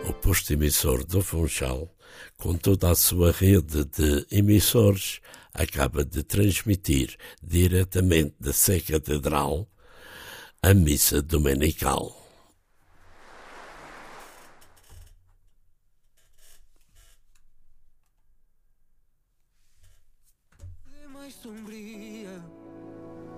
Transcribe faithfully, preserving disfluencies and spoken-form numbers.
O posto emissor do Funchal, com toda a sua rede de emissores, acaba de transmitir diretamente da Sé Catedral a missa dominical.